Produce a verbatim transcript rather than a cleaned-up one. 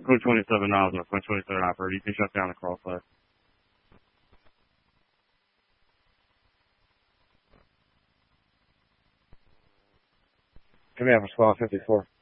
Code twenty-seven miles, no, Code twenty-seven operator. You can shut down the crawl flag. Command for Squad fifty-four.